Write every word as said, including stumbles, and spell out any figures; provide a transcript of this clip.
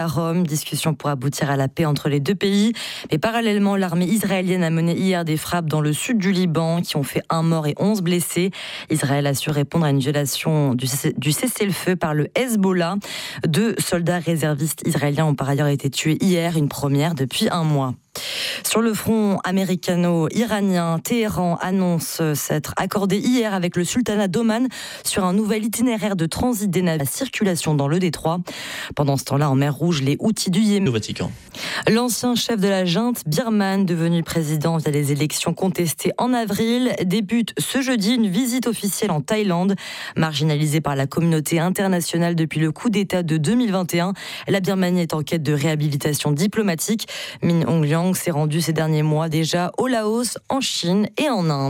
À Rome, discussion pour aboutir à la paix entre les deux pays. Mais parallèlement, l'armée israélienne a mené hier des frappes dans le sud du Liban qui ont fait un mort et onze blessés. Israël a su répondre à une violation du cessez-le-feu par le Hezbollah. Deux soldats réservistes israéliens ont par ailleurs été tués hier, une première depuis un mois. Sur le front américano-iranien, Téhéran annonce s'être accordé hier avec le sultanat d'Oman sur un nouvel itinéraire de transit des navires à circulation dans le détroit. Pendant ce temps-là, en mer Rouge, les Houthis du Yémen. Au Vatican. L'ancien chef de la junte birmane, devenu président via les élections contestées en avril, débute ce jeudi une visite officielle en Thaïlande. Marginalisée par la communauté internationale depuis le coup d'État de deux mille vingt et un, la Birmanie est en quête de réhabilitation diplomatique. Min Aung Hlaing s'est rendu ces derniers mois déjà au Laos, en Chine et en Inde.